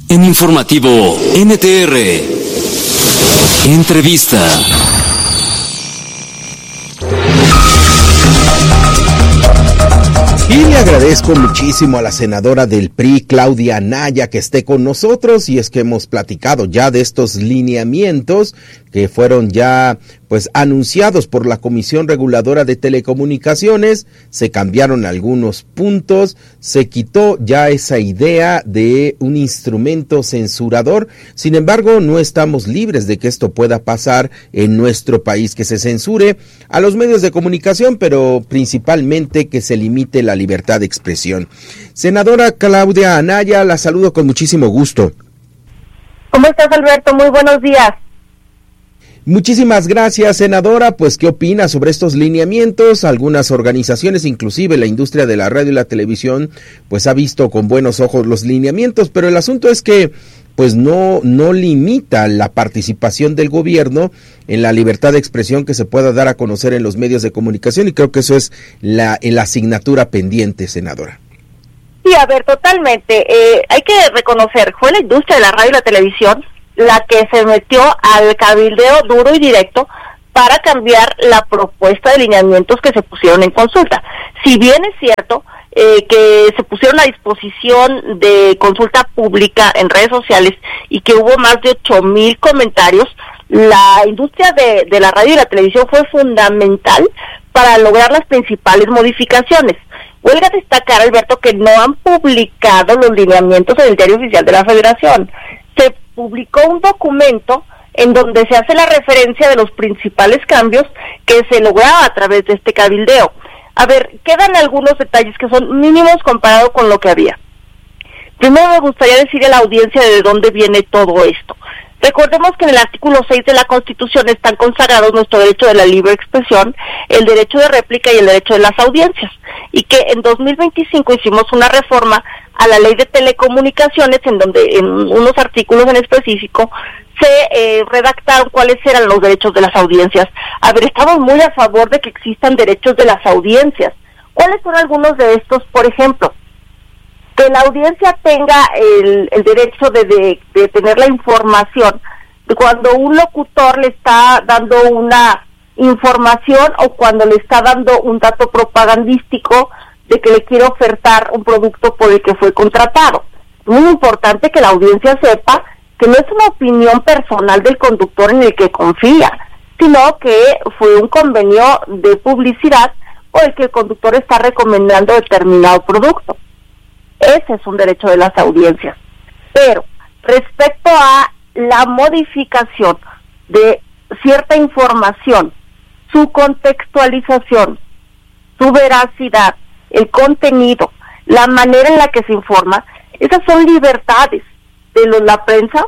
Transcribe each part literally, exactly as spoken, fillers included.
En Informativo N T R, entrevista. Y le agradezco muchísimo a la senadora del P R I, Claudia Anaya, que esté con nosotros, y es que hemos platicado ya de estos lineamientos que fueron ya pues anunciados por la Comisión Reguladora de Telecomunicaciones. Se cambiaron algunos puntos, se quitó ya esa idea de un instrumento censurador. Sin embargo, no estamos libres de que esto pueda pasar en nuestro país, que se censure a los medios de comunicación, pero principalmente que se limite la libertad de expresión. Senadora Claudia Anaya, la saludo con muchísimo gusto. ¿Cómo estás, Alberto? Muy buenos días. Muchísimas gracias, senadora. Pues, ¿qué opina sobre estos lineamientos? Algunas organizaciones, inclusive la industria de la radio y la televisión, pues ha visto con buenos ojos los lineamientos, pero el asunto es que pues no, no limita la participación del gobierno en la libertad de expresión que se pueda dar a conocer en los medios de comunicación, y creo que eso es la, la asignatura pendiente, senadora. Sí, a ver, totalmente. Eh, hay que reconocer, fue la industria de la radio y la televisión la que se metió al cabildeo duro y directo para cambiar la propuesta de lineamientos que se pusieron en consulta. Si bien es cierto eh, que se pusieron a disposición de consulta pública en redes sociales y que hubo más de ocho mil comentarios, la industria de, de la radio y la televisión fue fundamental para lograr las principales modificaciones. Huelga destacar, Alberto, que no han publicado los lineamientos en el Diario Oficial de la Federación. Se publicó un documento en donde se hace la referencia de los principales cambios que se lograron a través de este cabildeo. A ver, quedan algunos detalles que son mínimos comparado con lo que había. Primero me gustaría decirle a la audiencia de dónde viene todo esto. Recordemos que en el artículo seis de la Constitución están consagrados nuestro derecho de la libre expresión, el derecho de réplica y el derecho de las audiencias, y que en dos mil veinticinco hicimos una reforma a la ley de telecomunicaciones en donde en unos artículos en específico se eh, redactaron cuáles eran los derechos de las audiencias. A ver, estamos muy a favor de que existan derechos de las audiencias. ¿Cuáles son algunos de estos? Por ejemplo, que la audiencia tenga el, el derecho de, de, de tener la información de cuando un locutor le está dando una información o cuando le está dando un dato propagandístico de que le quiere ofertar un producto por el que fue contratado. Es muy importante que la audiencia sepa que no es una opinión personal del conductor en el que confía, sino que fue un convenio de publicidad por el que el conductor está recomendando determinado producto. Ese es un derecho de las audiencias. Pero respecto a la modificación de cierta información, su contextualización, su veracidad, el contenido, la manera en la que se informa, esas son libertades de los, la prensa,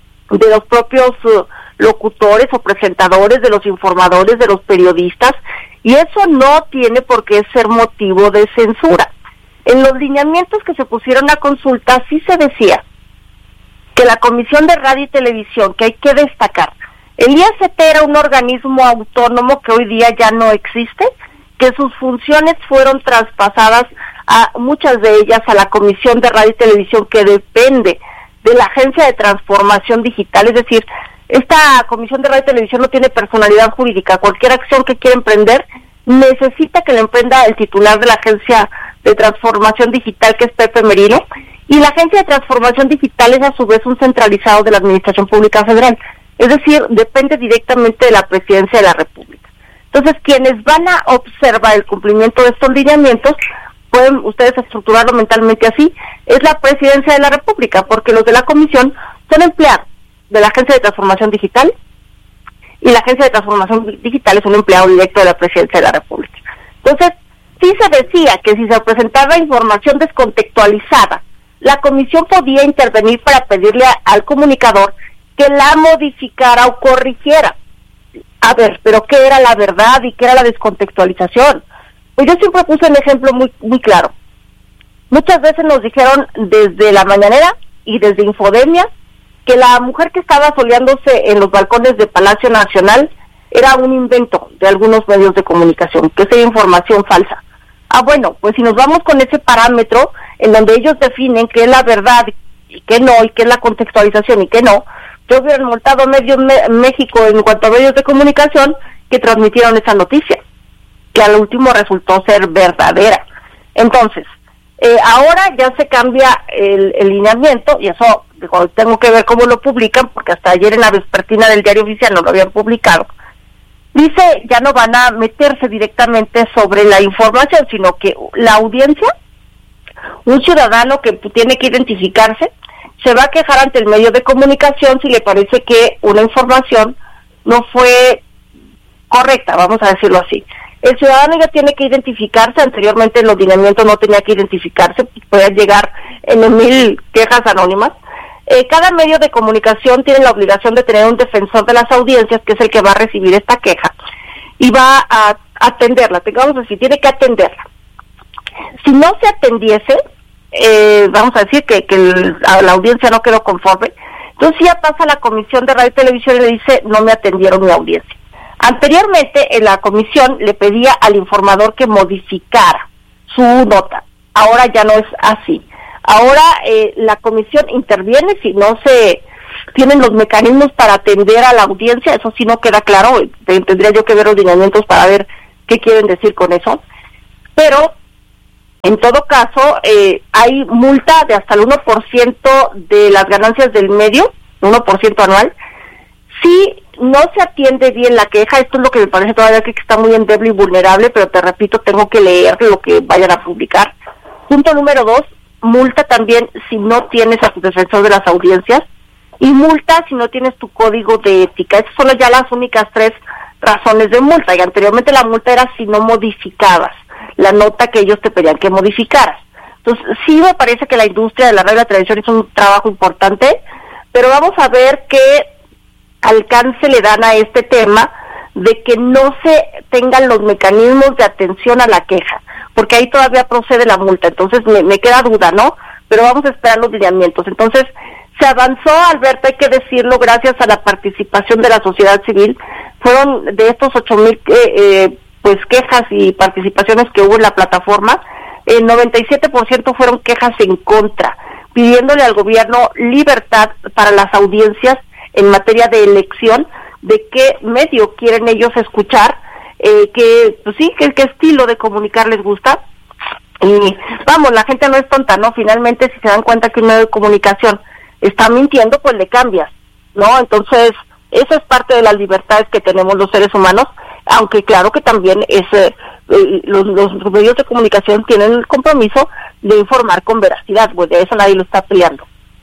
de los propios uh, locutores o presentadores, de los informadores, de los periodistas, y eso no tiene por qué ser motivo de censura. En los lineamientos que se pusieron a consulta sí se decía que la Comisión de Radio y Televisión, que hay que destacar, el I A C T era un organismo autónomo que hoy día ya no existe, que sus funciones fueron traspasadas a muchas de ellas a la Comisión de Radio y Televisión, que depende de la Agencia de Transformación Digital. Es decir, esta Comisión de Radio y Televisión no tiene personalidad jurídica. Cualquier acción que quiera emprender necesita que la emprenda el titular de la Agencia de Transformación Digital, que es Pepe Merino, y la Agencia de Transformación Digital es a su vez un centralizado de la Administración Pública Federal. Es decir, depende directamente de la Presidencia de la República. Entonces, quienes van a observar el cumplimiento de estos lineamientos, pueden ustedes estructurarlo mentalmente así, es la Presidencia de la República, porque los de la Comisión son empleados de la Agencia de Transformación Digital, y la Agencia de Transformación Digital es un empleado directo de la Presidencia de la República. Entonces, sí se decía que si se presentaba información descontextualizada, la Comisión podía intervenir para pedirle a, al comunicador que la modificara o corrigiera. A ver, pero ¿qué era la verdad y qué era la descontextualización? Pues yo siempre puse un ejemplo muy muy claro. Muchas veces nos dijeron desde la mañanera y desde Infodemia que la mujer que estaba soleándose en los balcones de Palacio Nacional era un invento de algunos medios de comunicación, que esa información falsa. Ah, bueno, pues si nos vamos con ese parámetro en donde ellos definen qué es la verdad y qué no, y qué es la contextualización y qué no, yo hubieran multado medios me- México en cuanto a medios de comunicación que transmitieron esa noticia, que al último resultó ser verdadera. Entonces, eh, ahora ya se cambia el, el lineamiento, y eso digo, tengo que ver cómo lo publican, porque hasta ayer en la vespertina del Diario Oficial no lo habían publicado. Dice, ya no van a meterse directamente sobre la información, sino que la audiencia, un ciudadano que tiene que identificarse, se va a quejar ante el medio de comunicación si le parece que una información no fue correcta, vamos a decirlo así. El ciudadano ya tiene que identificarse, anteriormente los lineamientos no tenía que identificarse, podían llegar en mil quejas anónimas. Eh, cada medio de comunicación tiene la obligación de tener un defensor de las audiencias, que es el que va a recibir esta queja, y va a atenderla, digamos así, tiene que atenderla. Si no se atendiese, eh, vamos a decir que, que el, a la audiencia no quedó conforme, entonces ya pasa a la Comisión de Radio y Televisión y le dice, no me atendieron mi audiencia. Anteriormente, en la comisión le pedía al informador que modificara su nota. Ahora ya no es así. Ahora eh, la comisión interviene si no se tienen los mecanismos para atender a la audiencia. Eso sí no queda claro. Tendría yo que ver los lineamientos para ver qué quieren decir con eso. Pero, en todo caso, eh, hay multa de hasta el uno por ciento de las ganancias del medio, uno por ciento anual. Si no se atiende bien la queja, esto es lo que me parece todavía que está muy endeble y vulnerable, pero te repito, tengo que leer lo que vayan a publicar. Punto número dos, multa también si no tienes a tu defensor de las audiencias, y multa si no tienes tu código de ética. Esas son ya las únicas tres razones de multa, y anteriormente la multa era si no modificabas la nota que ellos te pedían que modificaras. Entonces, sí me parece que la industria de la radio y la televisión hizo un trabajo importante, pero vamos a ver qué alcance le dan a este tema de que no se tengan los mecanismos de atención a la queja, porque ahí todavía procede la multa. Entonces me, me queda duda, ¿no? Pero vamos a esperar los lineamientos. Entonces se avanzó, Alberto, hay que decirlo, gracias a la participación de la sociedad civil. Fueron de estos ocho mil eh, eh, pues quejas y participaciones que hubo en la plataforma, el noventa y siete por ciento fueron quejas en contra, pidiéndole al gobierno libertad para las audiencias en materia de elección, de qué medio quieren ellos escuchar, eh, que, pues sí, que qué estilo de comunicar les gusta. Y vamos, la gente no es tonta, ¿no? Finalmente, si se dan cuenta que un medio de comunicación está mintiendo, pues le cambias, ¿no? Entonces, eso es parte de las libertades que tenemos los seres humanos, aunque claro que también es eh, eh, los, los medios de comunicación tienen el compromiso de informar con veracidad, pues de eso nadie lo está peleando.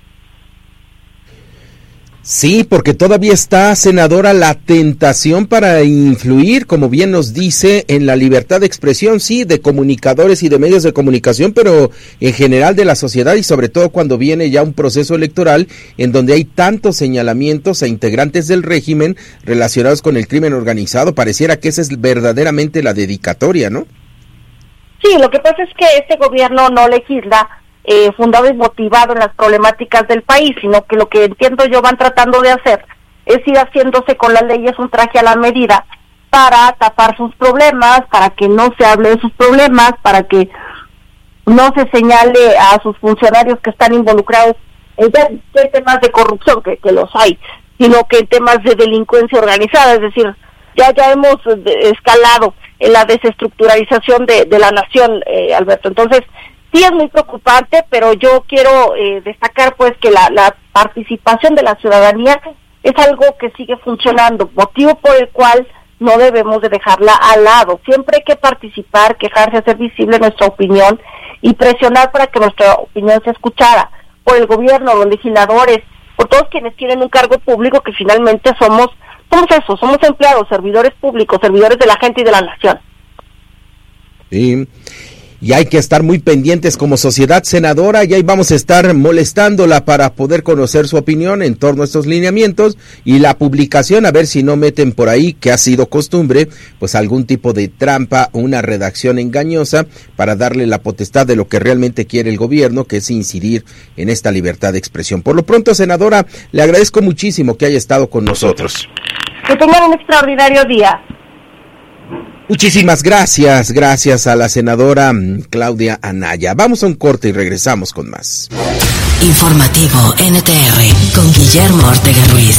Sí, porque todavía está, senadora, la tentación para influir, como bien nos dice, en la libertad de expresión, sí, de comunicadores y de medios de comunicación, pero en general de la sociedad, y sobre todo cuando viene ya un proceso electoral en donde hay tantos señalamientos a integrantes del régimen relacionados con el crimen organizado. Pareciera que esa es verdaderamente la dedicatoria, ¿no? Sí, lo que pasa es que este gobierno no legisla Eh, fundado y motivado en las problemáticas del país, sino que lo que entiendo yo van tratando de hacer es ir haciéndose con las leyes un traje a la medida para tapar sus problemas, para que no se hable de sus problemas, para que no se señale a sus funcionarios que están involucrados en, en temas de corrupción, que, que los hay, sino que en temas de delincuencia organizada. Es decir, ya ya hemos escalado en la desestructuralización de, de la nación, eh, Alberto. Entonces, sí es muy preocupante, pero yo quiero eh, destacar pues que la, la participación de la ciudadanía es algo que sigue funcionando, motivo por el cual no debemos de dejarla al lado. Siempre hay que participar, quejarse, hacer visible nuestra opinión y presionar para que nuestra opinión sea escuchada por el gobierno, los legisladores, por todos quienes tienen un cargo público, que finalmente somos, somos eso, somos empleados, servidores públicos, servidores de la gente y de la nación. Sí. Y hay que estar muy pendientes como sociedad, senadora, y ahí vamos a estar molestándola para poder conocer su opinión en torno a estos lineamientos y la publicación, a ver si no meten por ahí, que ha sido costumbre, pues algún tipo de trampa, una redacción engañosa para darle la potestad de lo que realmente quiere el gobierno, que es incidir en esta libertad de expresión. Por lo pronto, senadora, le agradezco muchísimo que haya estado con nosotros. Que tengan un extraordinario día. Muchísimas gracias, gracias a la senadora Claudia Anaya. Vamos a un corte y regresamos con más. Informativo N T R con Guillermo Ortega Ruiz.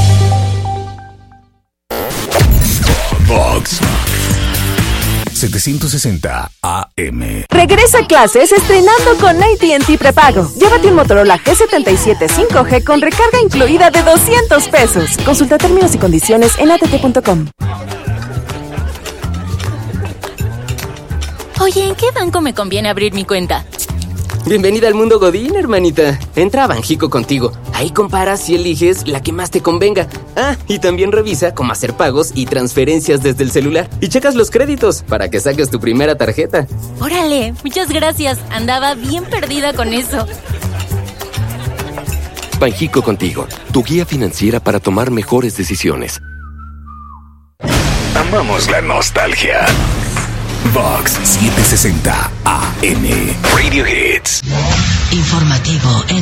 Vox setecientos sesenta A M. Regresa a clases estrenando con A T and T prepago. Llévate un Motorola G setenta y siete cinco G con recarga incluida de doscientos pesos. Consulta términos y condiciones en a t t punto com. Oye, ¿en qué banco me conviene abrir mi cuenta? Bienvenida al mundo Godín, hermanita. Entra a Banjico Contigo. Ahí comparas y eliges la que más te convenga. Ah, y también revisa cómo hacer pagos y transferencias desde el celular. Y checas los créditos para que saques tu primera tarjeta. Órale, muchas gracias. Andaba bien perdida con eso. Banjico Contigo, tu guía financiera para tomar mejores decisiones. Amamos la nostalgia. Vox setecientos sesenta A M. Radio Hits. Informativo N T R.